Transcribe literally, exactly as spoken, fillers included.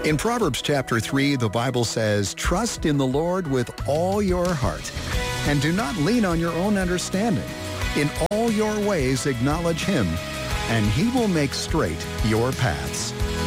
In Proverbs chapter three, the Bible says, "Trust in the Lord with all your heart, and do not lean on your own understanding. In all your ways acknowledge him, and he will make straight your paths."